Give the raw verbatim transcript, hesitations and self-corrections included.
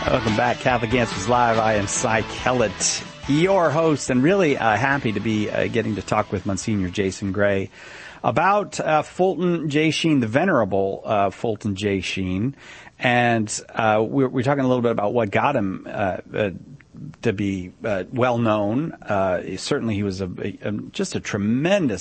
Welcome back, Catholic Answers Live. I am Cy Kellett, your host, and really uh, happy to be uh, getting to talk with Monsignor Jason Gray about uh, Fulton J. Sheen, the Venerable uh, Fulton J. Sheen. And uh, we're, we're talking a little bit about what got him uh, uh, to be uh, well known. Uh, certainly he was a, a, just a tremendous